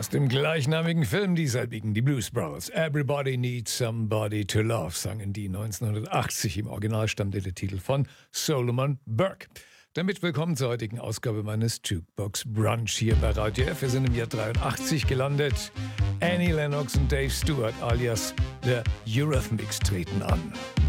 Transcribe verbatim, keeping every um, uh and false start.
Aus dem gleichnamigen Film dieselbigen, die Blues Brothers. Everybody Needs Somebody to Love, sangen die neunzehnhundertachtzig. Im Original stammte der Titel von Solomon Burke. Damit willkommen zur heutigen Ausgabe meines Jukebox Brunch hier bei Radio F. Wir sind im Jahr dreiundachtzig gelandet. Annie Lennox und Dave Stewart alias The Eurythmics treten an.